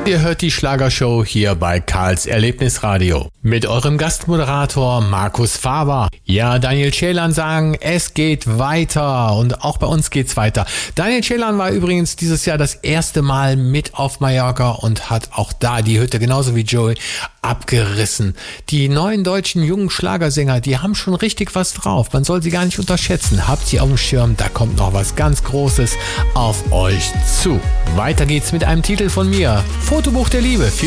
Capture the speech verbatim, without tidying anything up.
Ihr hört die Schlagershow hier bei Karls Erlebnisradio mit eurem Gastmoderator Markus Faber. Ja, Daniel Ceylan sagen, es geht weiter und auch bei uns geht's weiter. Daniel Ceylan war übrigens dieses Jahr das erste Mal mit auf Mallorca und hat auch da die Hütte genauso wie Joey abgerissen. Die neuen deutschen jungen Schlagersänger, die haben schon richtig was drauf. Man soll sie gar nicht unterschätzen. Habt sie auf dem Schirm, da kommt noch was ganz Großes auf euch zu. Weiter geht's mit einem Titel von mir. Fotobuch der Liebe.